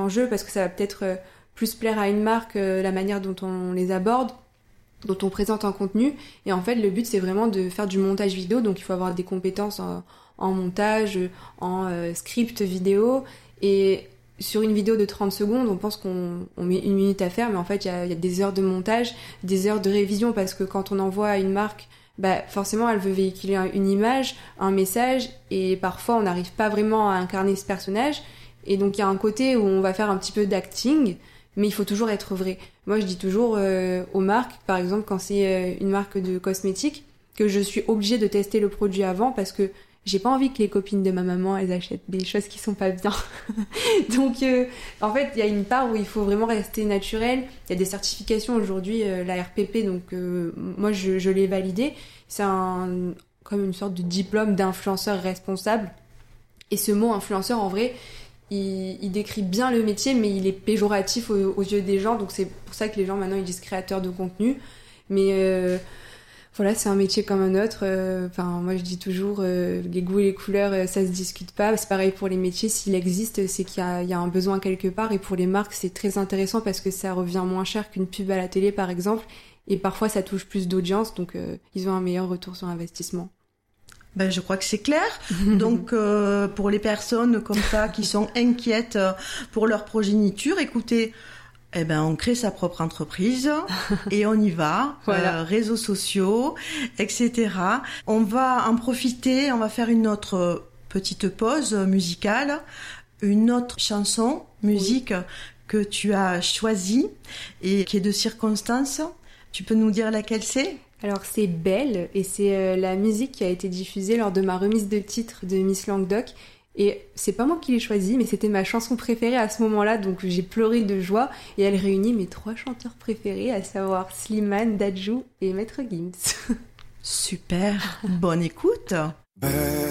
en jeu parce que ça va peut-être plus plaire à une marque, la manière dont on les aborde, dont on présente un contenu. Et en fait, le but, c'est vraiment de faire du montage vidéo. Donc, il faut avoir des compétences en montage, en script vidéo. Et sur une vidéo de 30 secondes, on pense qu'on met 1 minute à faire, mais en fait, il y a des heures de montage, des heures de révision, parce que quand on envoie à une marque, forcément, elle veut véhiculer une image, un message, et parfois, on n'arrive pas vraiment à incarner ce personnage. Et donc, il y a un côté où on va faire un petit peu d'acting, mais il faut toujours être vrai. Moi, je dis toujours aux marques, par exemple, quand c'est une marque de cosmétiques, que je suis obligée de tester le produit avant, parce que j'ai pas envie que les copines de ma maman, elles achètent des choses qui sont pas bien. Donc, en fait, il y a une part où il faut vraiment rester naturel. Il y a des certifications aujourd'hui, la RPP, donc moi, je l'ai validé. C'est comme une sorte de diplôme d'influenceur responsable. Et ce mot influenceur, en vrai, il décrit bien le métier, mais il est péjoratif aux yeux des gens. Donc, c'est pour ça que les gens, maintenant, ils disent créateur de contenu. Mais... voilà, c'est un métier comme un autre. Moi, je dis toujours, les goûts et les couleurs, ça se discute pas. C'est pareil pour les métiers. S'il existe, c'est qu'il y a un besoin quelque part. Et pour les marques, c'est très intéressant parce que ça revient moins cher qu'une pub à la télé, par exemple. Et parfois, ça touche plus d'audience. Donc, ils ont un meilleur retour sur investissement. Je crois que c'est clair. Donc, pour les personnes comme ça qui sont inquiètes pour leur progéniture, écoutez... on crée sa propre entreprise et on y va, voilà. Réseaux sociaux, etc. On va en profiter, on va faire une autre petite pause musicale, une autre chanson, musique que tu as choisie et qui est de circonstance. Tu peux nous dire laquelle c'est ? Alors c'est Belle et c'est la musique qui a été diffusée lors de ma remise de titre de Miss Languedoc. Et c'est pas moi qui l'ai choisie, mais c'était ma chanson préférée à ce moment-là, donc j'ai pleuré de joie. Et elle réunit mes 3 chanteurs préférés, à savoir Slimane, Dadju et Maître Gims. Super, bonne écoute. Belle,